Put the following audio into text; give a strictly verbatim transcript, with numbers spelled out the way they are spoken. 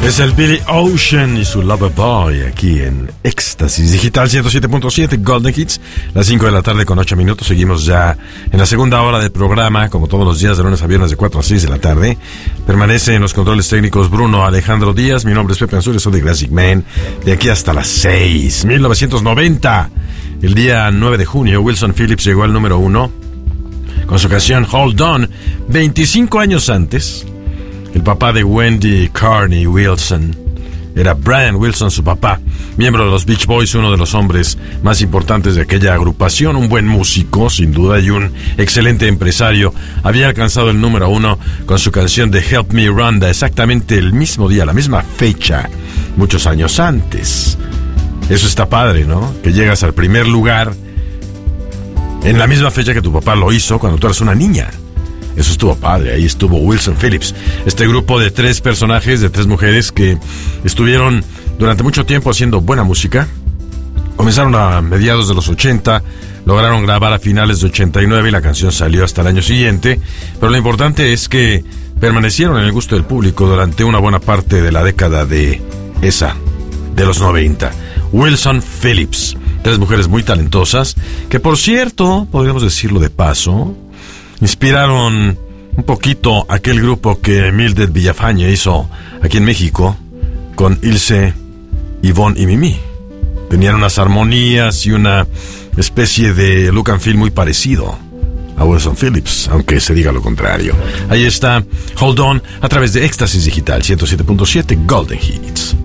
Es el Billy Ocean y su Loverboy aquí en Éxtasis Digital ciento siete punto siete Golden Hits, las cinco de la tarde con ocho minutos. Seguimos ya en la segunda hora del programa, como todos los días de lunes a viernes de cuatro a seis de la tarde. Permanece en los controles técnicos Bruno Alejandro Díaz. Mi nombre es Pepe Ansures, soy de Classic Man. De aquí hasta las seis. mil novecientos noventa, el día nueve de junio, Wilson Phillips llegó al número uno con su canción Hold On. veinticinco años antes, el papá de Wendy Carney Wilson era Brian Wilson, su papá, miembro de los Beach Boys, uno de los hombres más importantes de aquella agrupación, un buen músico, sin duda, y un excelente empresario. Había alcanzado el número uno con su canción de Help Me Rhonda, exactamente el mismo día, la misma fecha, muchos años antes. Eso está padre, ¿no? Que llegas al primer lugar en la misma fecha que tu papá lo hizo cuando tú eras una niña. Eso estuvo padre, ahí estuvo Wilson Phillips. Este grupo de tres personajes, de tres mujeres que estuvieron durante mucho tiempo haciendo buena música. Comenzaron a mediados de los ochenta, lograron grabar a finales de ochenta y nueve y la canción salió hasta el año siguiente. Pero lo importante es que permanecieron en el gusto del público durante una buena parte de la década de esa, de los noventa. Wilson Phillips, tres mujeres muy talentosas, que por cierto, podríamos decirlo de paso, inspiraron un poquito aquel grupo que Mildred Villafañe hizo aquí en México con Ilse, Ivonne y Mimi. Tenían unas armonías y una especie de look and feel muy parecido a Wilson Phillips, aunque se diga lo contrario. Ahí está Hold On a través de Éxtasis Digital ciento siete punto siete Golden Hits.